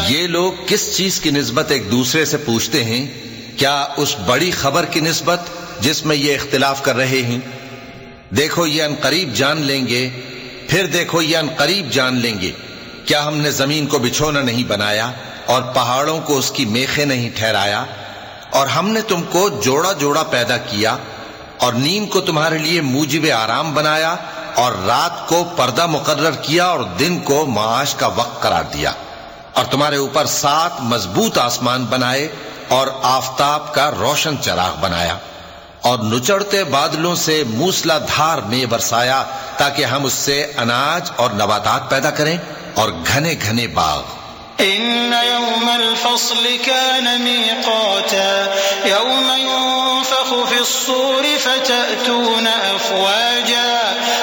ये लोग किस चीज की निस्बत एक दूसरे से पूछते हैं? क्या उस बड़ी खबर की निस्बत जिसमें ये इख्तिलाफ कर रहे हैं? देखो ये अनकरीब जान लेंगे, फिर देखो ये अनकरीब जान लेंगे। क्या हमने जमीन को बिछोना नहीं बनाया और पहाड़ों को उसकी मेखें नहीं ठहराया? और हमने तुमको जोड़ा जोड़ा पैदा किया और नींद को तुम्हारे लिए मूजिब आराम बनाया और रात को पर्दा मुकर्रर किया और दिन को माश का वक्त करार दिया और तुम्हारे ऊपर 7 मजबूत आसमान बनाए और आफताब का रोशन चराग बनाया और नुचड़ते बादलों से मूसलाधार में बरसाया ताकि हम उससे अनाज और नबातात पैदा करें और घने घने बाग। इन्ना यौमल फ़स्ल कान मीक़ाता यौम युनफ़ख़ु फ़िस्सूर फ़तअतून अफ़वाजा